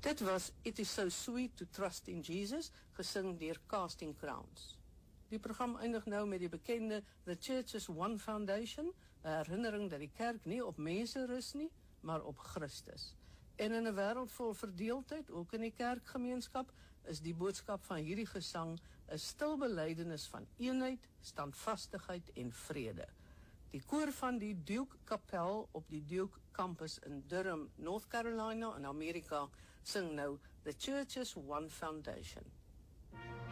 Dit was It Is So Sweet to Trust in Jesus, gesing deur Casting Crowns. Die program eindig nou met die bekende The Church is One Foundation, 'n herinnering dat die kerk nie op mense rus nie, maar op Christus. En in 'n wêreld vol verdeeldheid, ook in die kerkgemeenskap, is die boodskap van hierdie gesang 'n stil belydenis van eenheid, standvastigheid en vrede. Die koor van die Duke Kapel op die Duke Campus in Durham, North Carolina in Amerika, sing nou The Church is One Foundation.